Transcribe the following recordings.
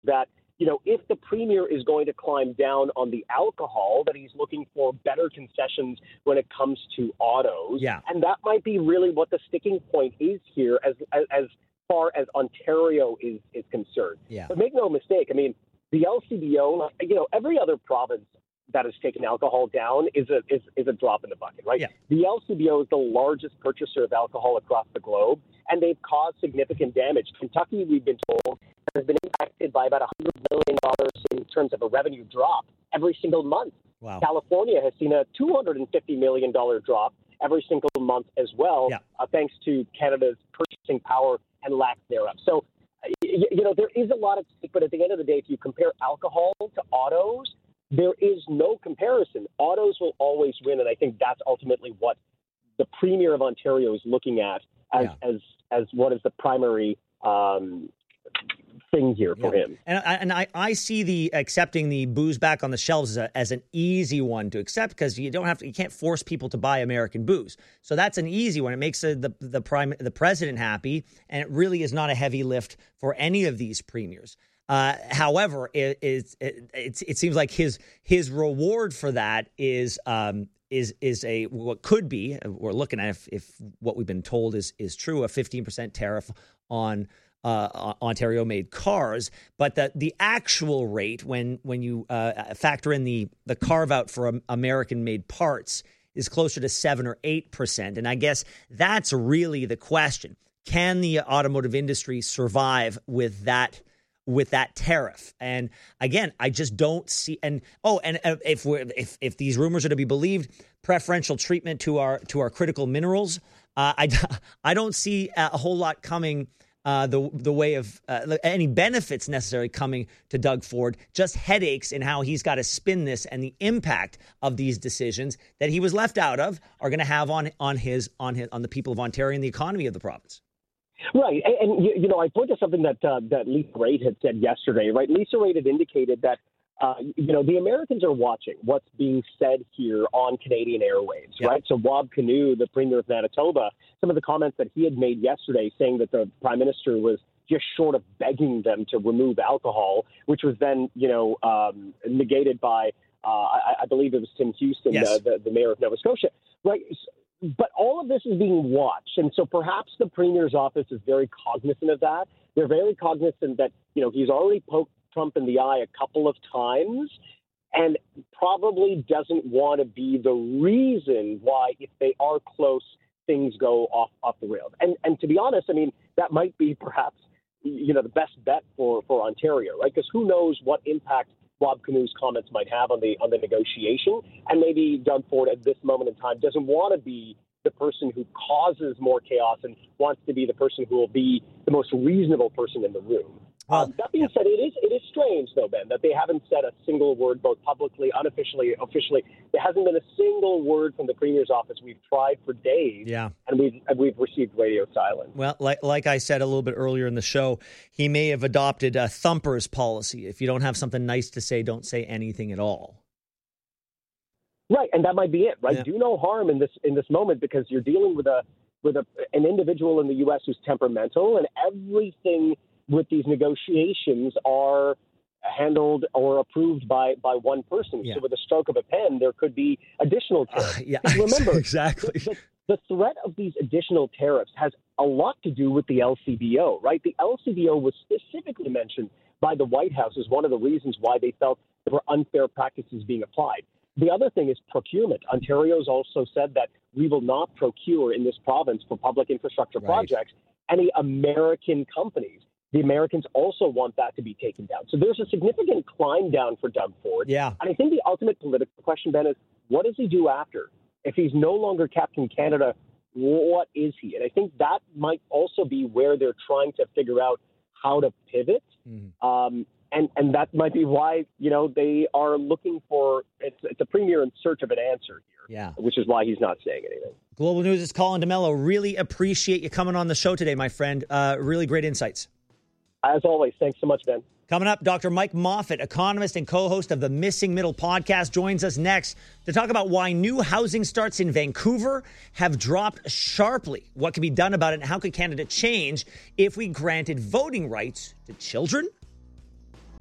that, if the premier is going to climb down on the alcohol, that he's looking for better concessions when it comes to autos. Yeah. And that might be really what the sticking point is here as far as Ontario is concerned. Yeah. But make no mistake, I mean, the LCBO, every other province that has taken alcohol down is a drop in the bucket, right? Yeah. The LCBO is the largest purchaser of alcohol across the globe, and they've caused significant damage. Kentucky, we've been told, has been impacted by about $100 million in terms of a revenue drop every single month. Wow. California has seen a $250 million drop every single month as well, thanks to Canada's purchasing power and lack thereof. So, there is a lot at stake, but at the end of the day, if you compare alcohol to autos, there is no comparison. Autos will always win, and I think that's ultimately what the Premier of Ontario is looking at as what is the primary thing here for him. And I see the accepting the booze back on the shelves as an easy one to accept, because you can't force people to buy American booze. So that's an easy one. It makes the president happy, and it really is not a heavy lift for any of these premiers. However, it seems like his reward for that is what could be, we're looking at if what we've been told is true, a 15% tariff on Ontario-made cars, but the actual rate when you factor in the carve-out for American-made parts is closer to 7 or 8%, and I guess that's really the question: can the automotive industry survive with that tariff? And again, I just don't see. And if these rumors are to be believed, preferential treatment to our critical minerals, I don't see a whole lot coming. The way of any benefits necessarily coming to Doug Ford, just headaches in how he's got to spin this, and the impact of these decisions that he was left out of are going to have on the people of Ontario and the economy of the province. Right. And I pointed to something that Lisa Raitt had said yesterday, right? Lisa Raitt had indicated that, the Americans are watching what's being said here on Canadian airwaves, right? So Rob Canoe, the Premier of Manitoba, some of the comments that he had made yesterday saying that the Prime Minister was just short of begging them to remove alcohol, which was then, negated by, I believe it was Tim Houston, the Mayor of Nova Scotia, right? But all of this is being watched. And so perhaps the Premier's office is very cognizant of that. They're very cognizant that, he's already poked Trump in the eye a couple of times and probably doesn't want to be the reason why, if they are close, things go off the rails. And to be honest, I mean, that might be perhaps, the best bet for Ontario, right? Because who knows what impact Rob Canoe's comments might have on the negotiation. And maybe Doug Ford at this moment in time doesn't want to be the person who causes more chaos and wants to be the person who will be the most reasonable person in the room. That being said, it is strange, though, Ben, that they haven't said a single word, both publicly, unofficially, officially. There hasn't been a single word from the Premier's office. We've tried for days, and we've received radio silence. Well, like I said a little bit earlier in the show, he may have adopted a thumper's policy. If you don't have something nice to say, don't say anything at all. Right, and that might be it, right? Yeah. Do no harm in this moment, because you're dealing with an individual in the U.S. who's temperamental, and everything with these negotiations are handled or approved by one person. Yeah. So with a stroke of a pen, there could be additional tariffs. Remember, exactly. The threat of these additional tariffs has a lot to do with the LCBO, right? The LCBO was specifically mentioned by the White House as one of the reasons why they felt there were unfair practices being applied. The other thing is procurement. Ontario's also said that we will not procure in this province for public infrastructure projects any American companies. The Americans also want that to be taken down. So there's a significant climb down for Doug Ford. Yeah. And I think the ultimate political question, Ben, is what does he do after? If he's no longer Captain Canada, what is he? And I think that might also be where they're trying to figure out how to pivot. And that might be why, they are looking for it's a Premier in search of an answer here, which is why he's not saying anything. Global News is Colin DeMello. Really appreciate you coming on the show today, my friend. Really great insights. As always, thanks so much, Ben. Coming up, Dr. Mike Moffat, economist and co-host of the Missing Middle podcast, joins us next to talk about why new housing starts in Vancouver have dropped sharply, what can be done about it, and how could Canada change if we granted voting rights to children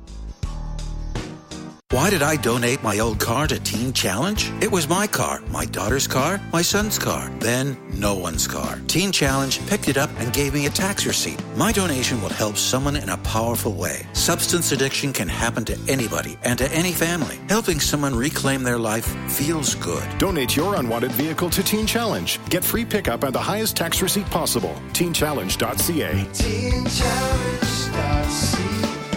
Why did I donate my old car to Teen Challenge? It was my car, my daughter's car, my son's car, then no one's car. Teen Challenge picked it up and gave me a tax receipt. My donation will help someone in a powerful way. Substance addiction can happen to anybody and to any family. Helping someone reclaim their life feels good. Donate your unwanted vehicle to Teen Challenge. Get free pickup and the highest tax receipt possible. TeenChallenge.ca. TeenChallenge.ca.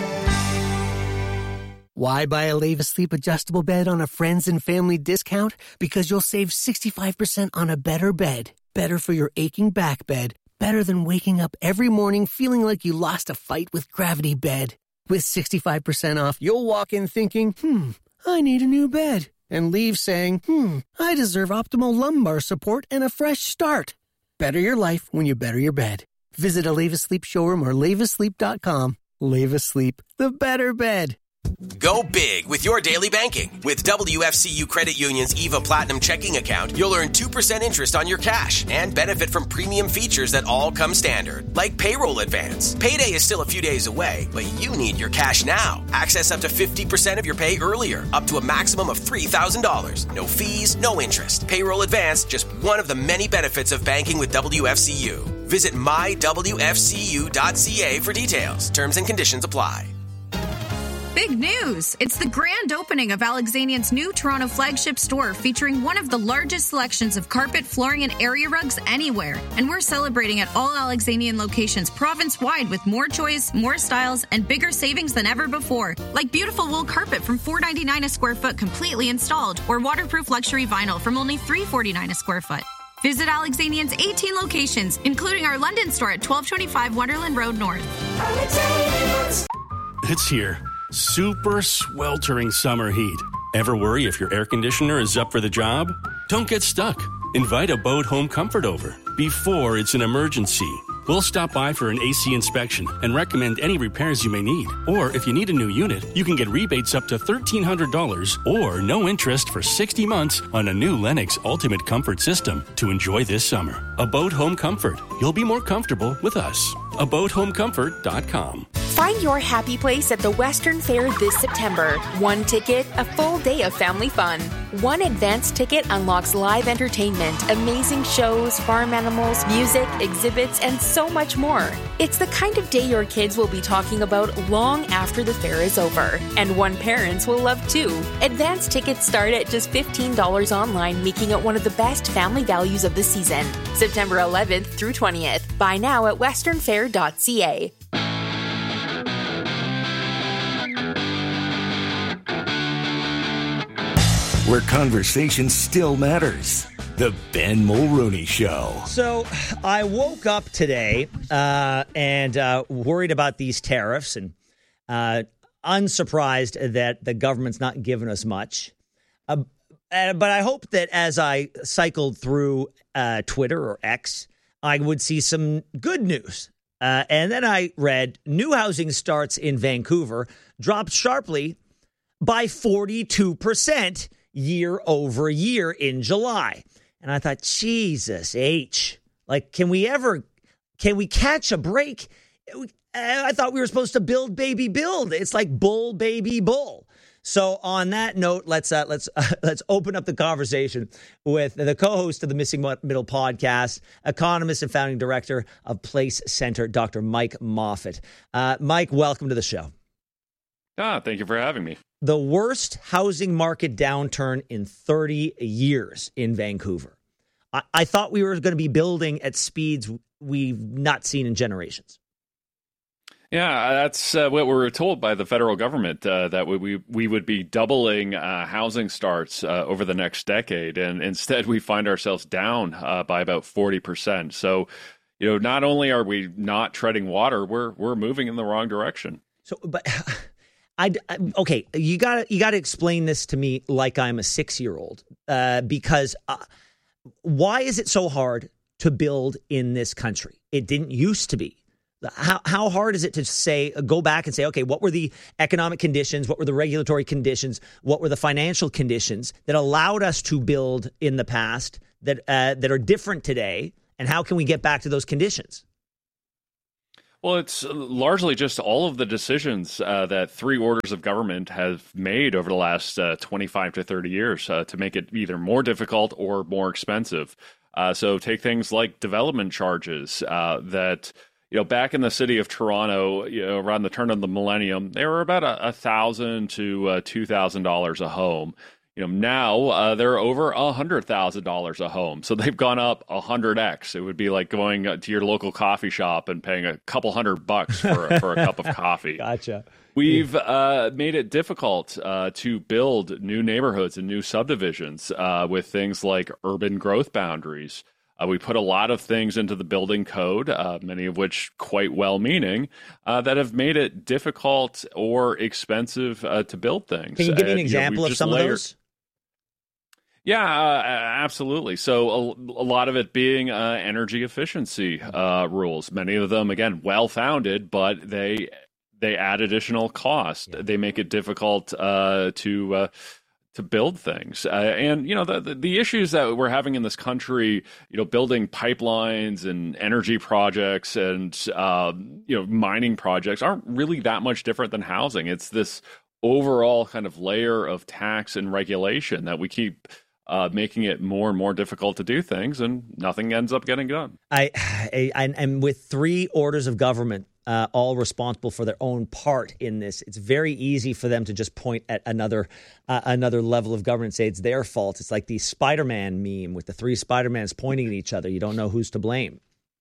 Why buy a Leva Sleep adjustable bed on a friends and family discount? Because you'll save 65% on a better bed. Better for your aching back bed. Better than waking up every morning feeling like you lost a fight with Gravity Bed. With 65% off, you'll walk in thinking, I need a new bed. And leave saying, I deserve optimal lumbar support and a fresh start. Better your life when you better your bed. Visit a Leva Sleep showroom or levasleep.com. Leva Sleep, the better bed. Go big with your daily banking. With WFCU Credit Union's EVA Platinum checking account, you'll earn 2% interest on your cash and benefit from premium features that all come standard, like payroll advance. Payday is still a few days away, but you need your cash now. Access up to 50% of your pay earlier, up to a maximum of $3,000. No fees, no interest. Payroll advance, just one of the many benefits of banking with WFCU. Visit mywfcu.ca for details. Terms and conditions apply. Big news! It's the grand opening of Alexanian's new Toronto flagship store featuring one of the largest selections of carpet, flooring, and area rugs anywhere. And we're celebrating at all Alexanian locations province-wide with more choice, more styles, and bigger savings than ever before. Like beautiful wool carpet from $4.99 a square foot completely installed, or waterproof luxury vinyl from only $3.49 a square foot. Visit Alexanian's 18 locations, including our London store at 1225 Wonderland Road North. It's here. Super sweltering summer heat. Ever worry if your air conditioner is up for the job? Don't get stuck. Invite Abode Home Comfort over before it's an emergency. We'll stop by for an AC inspection and recommend any repairs you may need. Or if you need a new unit, you can get rebates up to $1,300 or no interest for 60 months on a new Lennox Ultimate Comfort system to enjoy this summer. Abode Home Comfort. You'll be more comfortable with us. AbodeHomeComfort.com. Find your happy place at the Western Fair this September. One ticket, a full day of family fun. One advance ticket unlocks live entertainment, amazing shows, farm animals, music, exhibits, and so much more. It's the kind of day your kids will be talking about long after the fair is over. And one parents will love too. Advance tickets start at just $15 online, making it one of the best family values of the season. September 11th through 20th. Buy now at westernfair.ca. Where conversation still matters. The Ben Mulrooney Show. So I woke up today and worried about these tariffs and unsurprised that the government's not giving us much. But I hope that as I cycled through Twitter or X, I would see some good news. And then I read new housing starts in Vancouver dropped sharply by 42% year over year in July. And I thought, Jesus H, like, can we catch a break? I thought we were supposed to build, baby, build. It's like bull, baby, bull. So on that note, let's open up the conversation with the co-host of the Missing Middle podcast, economist and founding director of Place Center, Dr. Mike Moffat. Mike, welcome to the show. Thank you for having me. The worst housing market downturn in 30 years in Vancouver. I thought we were going to be building at speeds we've not seen in generations. Yeah, that's what we were told by the federal government, that we would be doubling housing starts over the next decade. And instead, we find ourselves down by about 40%. So, not only are we not treading water, we're moving in the wrong direction. So, but okay, you got to explain this to me like I'm a 6-year-old, because why is it so hard to build in this country? It didn't used to be. How hard is it to go back and say, okay, what were the economic conditions? What were the regulatory conditions? What were the financial conditions that allowed us to build in the past that are different today? And how can we get back to those conditions? Well, it's largely just all of the decisions that three orders of government have made over the last 25 to 30 years to make it either more difficult or more expensive. So take things like development charges that, back in the city of Toronto, around the turn of the millennium, they were about $1,000 to $2,000 a home. Now they're over $100,000 a home. So they've gone up 100x. It would be like going to your local coffee shop and paying a couple $100 for a cup of coffee. Gotcha. We've made it difficult to build new neighborhoods and new subdivisions with things like urban growth boundaries. We put a lot of things into the building code, many of which quite well-meaning, that have made it difficult or expensive to build things. Can you give me an example of some of those? Yeah, absolutely. So a lot of it being energy efficiency rules. Many of them, again, well-founded, but they add additional cost. Yeah. They make it difficult to build things. And, the issues that we're having in this country, building pipelines and energy projects and, mining projects aren't really that much different than housing. It's this overall kind of layer of tax and regulation that we keep making it more and more difficult to do things, and nothing ends up getting done. And with three orders of government all responsible for their own part in this, it's very easy for them to just point at another level of government and say it's their fault. It's like the Spider-Man meme with the three Spider-Mans pointing at each other. You don't know who's to blame.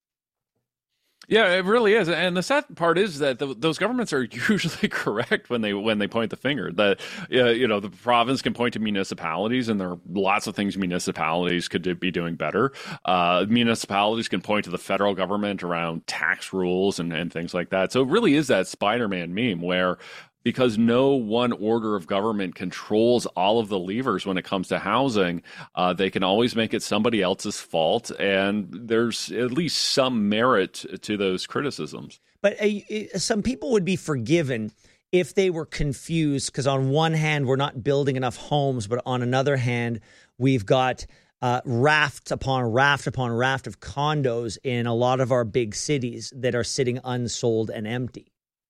Yeah, it really is. And the sad part is that those governments are usually correct when they point the finger. That the province can point to municipalities, and there are lots of things municipalities could be doing better. Municipalities can point to the federal government around tax rules and things like that. So it really is that Spider-Man meme where, because no one order of government controls all of the levers when it comes to housing, they can always make it somebody else's fault, and there's at least some merit to those criticisms. But some people would be forgiven if they were confused, because on one hand, we're not building enough homes, but on another hand, we've got raft upon raft upon raft of condos in a lot of our big cities that are sitting unsold and empty.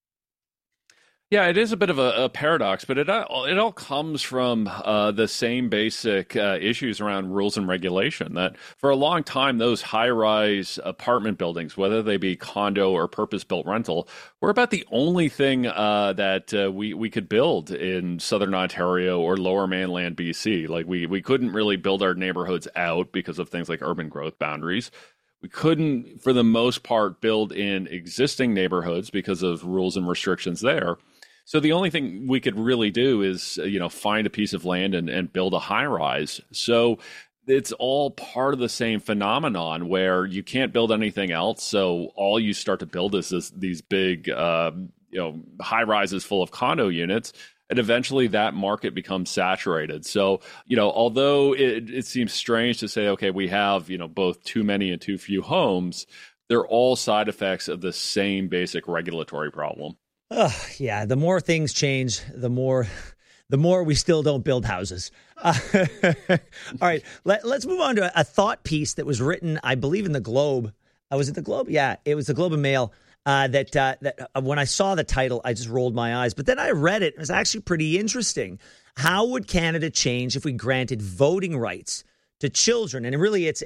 Yeah, it is a bit of a paradox, but it all comes from the same basic issues around rules and regulation. That for a long time, those high-rise apartment buildings, whether they be condo or purpose-built rental, were about the only thing that we could build in Southern Ontario or Lower Mainland BC. Like we couldn't really build our neighborhoods out because of things like urban growth boundaries. We couldn't, for the most part, build in existing neighborhoods because of rules and restrictions there. So the only thing we could really do is, find a piece of land and build a high rise. So it's all part of the same phenomenon where you can't build anything else. So all you start to build is these big, high rises full of condo units. And eventually that market becomes saturated. So, although it seems strange to say, okay, we have, both too many and too few homes, they're all side effects of the same basic regulatory problem. Yeah, the more things change, the more we still don't build houses. All right, let's move on to a thought piece that was written, I believe, in the Globe. Was it the Globe? Yeah, it was the Globe and Mail. That when I saw the title, I just rolled my eyes. But then I read it. It was actually pretty interesting. How would Canada change if we granted voting rights to children? And really, it's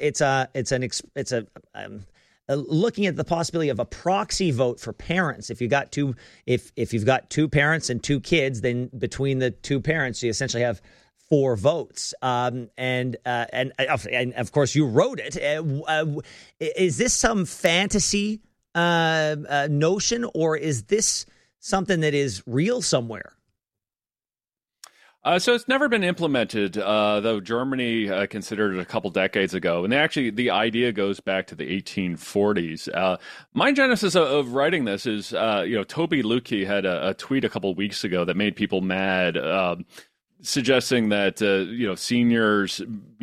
looking at the possibility of a proxy vote for parents. If you've got two parents and two kids, then between the two parents, you essentially have 4 votes. And of course, you wrote it. Is this some fantasy notion, or is this something that is real somewhere? So it's never been implemented, though Germany considered it a couple decades ago. And the idea goes back to the 1840s. My genesis of writing this is, Toby Lutke had a tweet a couple weeks ago that made people mad, suggesting that, seniors,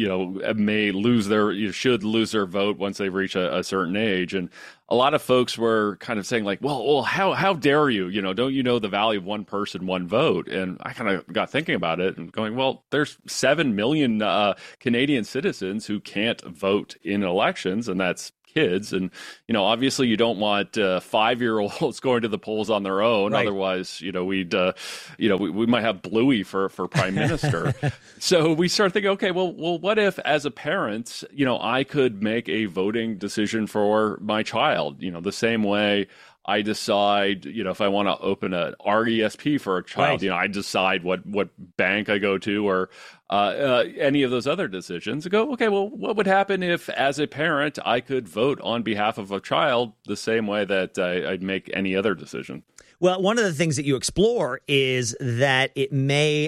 should lose their vote once they reach a certain age. And a lot of folks were kind of saying like, well, how dare you? Don't you know the value of one person, one vote? And I kind of got thinking about it and going, well, there's 7 million Canadian citizens who can't vote in elections, and that's kids. And, obviously you don't want 5-year-olds going to the polls on their own. Right. Otherwise, we might have Bluey for prime minister. So we start thinking, okay, well, what if as a parent, I could make a voting decision for my child, the same way I decide, if I want to open a RESP for a child, right. I decide what bank I go to or any of those other decisions. I go, okay, well, what would happen if as a parent I could vote on behalf of a child the same way that I'd make any other decision? Well, one of the things that you explore is that it may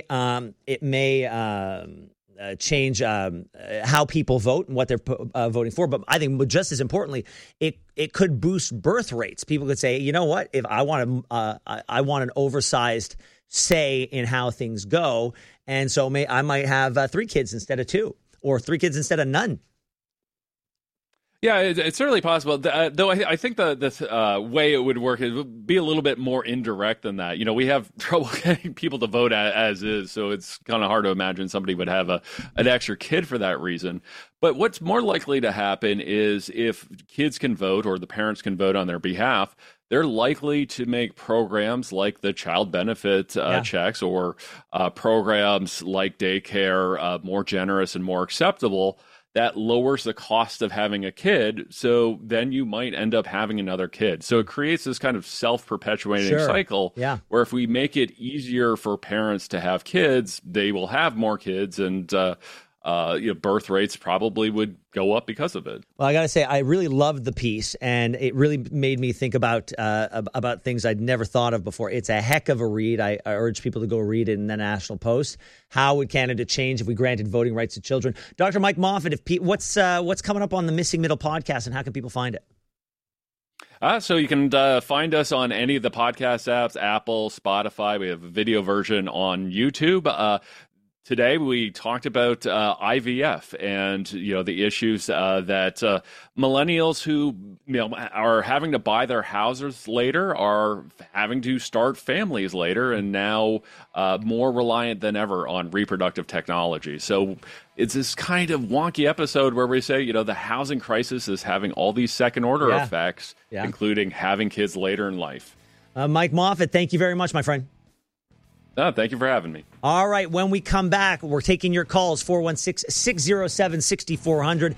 change how people vote and what they're voting for. But I think just as importantly, it could boost birth rates. People could say, you know what, if I want an oversized say in how things go, and so I might have 3 kids instead of 2, or 3 kids instead of none. Yeah, it's certainly possible. Though I think the way it would work, it would be a little bit more indirect than that. We have trouble getting people to vote as is, so it's kind of hard to imagine somebody would have an extra kid for that reason. But what's more likely to happen is if kids can vote or the parents can vote on their behalf, they're likely to make programs like the child benefit checks or programs like daycare more generous and more acceptable. That lowers the cost of having a kid, so then you might end up having another kid. So it creates this kind of self-perpetuating cycle where if we make it easier for parents to have kids, they will have more kids, and birth rates probably would go up because of it. Well, I got to say, I really loved the piece, and it really made me think about things I'd never thought of before. It's a heck of a read. I urge people to go read it in the National Post. How would Canada change if we granted voting rights to children? Dr. Mike Moffat, what's coming up on the Missing Middle podcast, and how can people find it? So you can find us on any of the podcast apps, Apple, Spotify. We have a video version on YouTube. Today, we talked about IVF and, the issues that millennials who, are having to buy their houses later are having to start families later and now more reliant than ever on reproductive technology. So it's this kind of wonky episode where we say, the housing crisis is having all these second-order effects, including having kids later in life. Mike Moffat, thank you very much, my friend. Thank you for having me. All right. When we come back, we're taking your calls, 416-607-6400,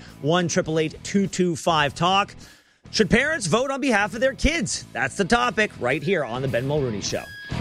1-888-225-TALK. Should parents vote on behalf of their kids? That's the topic right here on The Ben Mulrooney Show.